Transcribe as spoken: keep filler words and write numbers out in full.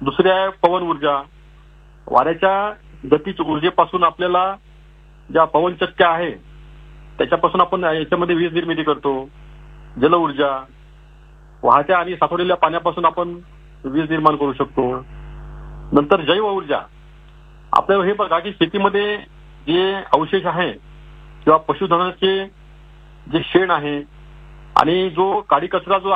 दुसरी आहे पवन ऊर्जा. वाऱ्याच्या गतीच ऊर्जेपासून आपल्याला ज्या पवनचक्क्या आहे त्याच्यापासून आपण याच्यामध्ये वीज निर्मिती करतो. जल ऊर्जा, वाहत्या आणि साठवलेल्या पाण्यापासून आपण वीज निर्माण करू शकतो. नंतर जैव ऊर्जा. आपल्याला हे बघा की शेतीमध्ये जे अवशेष आहे किंवा पशुधनाचे जे शेण आहे आणि जो काडी कचरा जो